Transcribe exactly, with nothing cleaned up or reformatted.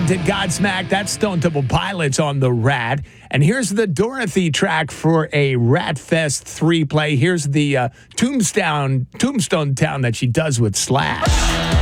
Talented Godsmack. That's Stone Temple Pilots on the Rat. And here's the Dorothy track for a Rat Fest three play. Here's the uh, Tombstone, Tombstone Town that she does with Slash.